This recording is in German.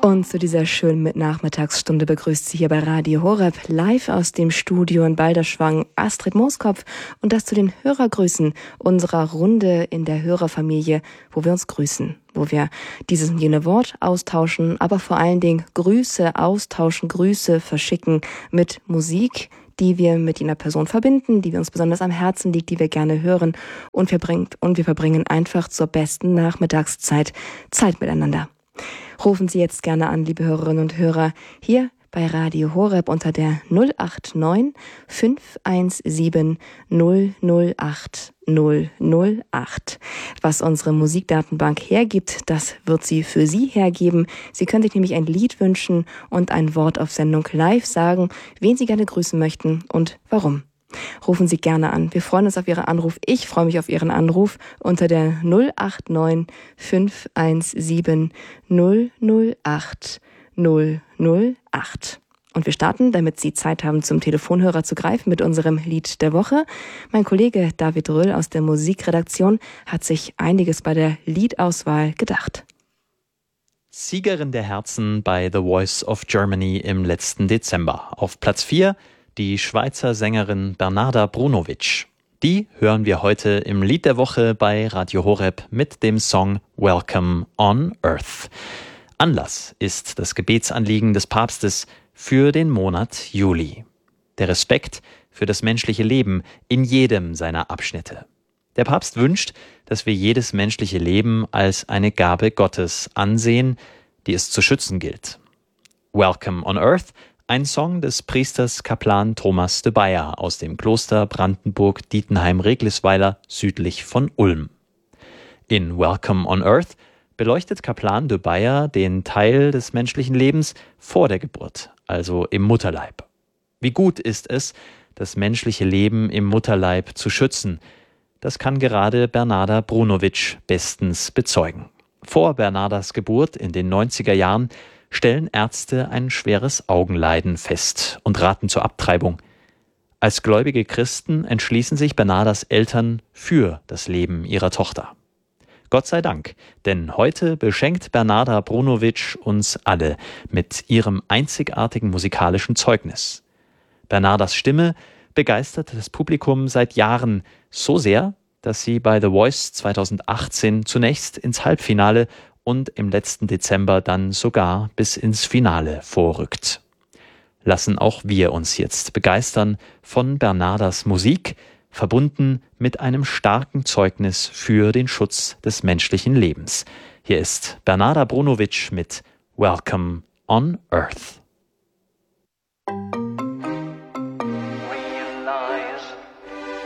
Und zu dieser schönen Mitnachmittagsstunde begrüßt Sie hier bei Radio Horeb live aus dem Studio in Balderschwang Astrid Mooskopf und das zu den Hörergrüßen unserer Runde in der Hörerfamilie, wo wir uns grüßen, wo wir dieses und jene Wort austauschen, aber vor allen Dingen Grüße austauschen, Grüße verschicken mit Musik, die wir mit jener Person verbinden, die uns besonders am Herzen liegt, die wir gerne hören und wir verbringen einfach zur besten Nachmittagszeit Zeit miteinander. Rufen Sie jetzt gerne an, liebe Hörerinnen und Hörer, hier bei Radio Horeb unter der 089 517 008 008. Was unsere Musikdatenbank hergibt, das wird sie für Sie hergeben. Sie können sich nämlich ein Lied wünschen und ein Wort auf Sendung live sagen, wen Sie gerne grüßen möchten und warum. Rufen Sie gerne an. Wir freuen uns auf Ihren Anruf. Ich freue mich auf Ihren Anruf unter der 089 517 008 008. Und wir starten, damit Sie Zeit haben, zum Telefonhörer zu greifen, mit unserem Lied der Woche. Mein Kollege David Röhl aus der Musikredaktion hat sich einiges bei der Liedauswahl gedacht. Siegerin der Herzen bei The Voice of Germany im letzten Dezember. Auf Platz 4 die Schweizer Sängerin Bernarda Brunovich. Die hören wir heute im Lied der Woche bei Radio Horeb mit dem Song Welcome on Earth. Anlass ist das Gebetsanliegen des Papstes für den Monat Juli. Der Respekt für das menschliche Leben in jedem seiner Abschnitte. Der Papst wünscht, dass wir jedes menschliche Leben als eine Gabe Gottes ansehen, die es zu schützen gilt. Welcome on Earth, ein Song des Priesters Kaplan Thomas de Beyer aus dem Kloster Brandenburg-Dietenheim-Reglisweiler südlich von Ulm. In Welcome on Earth beleuchtet Kaplan de Beyer den Teil des menschlichen Lebens vor der Geburt, also im Mutterleib. Wie gut ist es, das menschliche Leben im Mutterleib zu schützen? Das kann gerade Bernarda Brunovich bestens bezeugen. Vor Bernardas Geburt in den 90er Jahren stellen Ärzte ein schweres Augenleiden fest und raten zur Abtreibung. Als gläubige Christen entschließen sich Bernardas Eltern für das Leben ihrer Tochter. Gott sei Dank, denn heute beschenkt Bernarda Brunovich uns alle mit ihrem einzigartigen musikalischen Zeugnis. Bernardas Stimme begeistert das Publikum seit Jahren so sehr, dass sie bei The Voice 2018 zunächst ins Halbfinale und im letzten Dezember dann sogar bis ins Finale vorrückt. Lassen auch wir uns jetzt begeistern von Bernardas Musik, verbunden mit einem starken Zeugnis für den Schutz des menschlichen Lebens. Hier ist Bernarda Brunovich mit Welcome on Earth.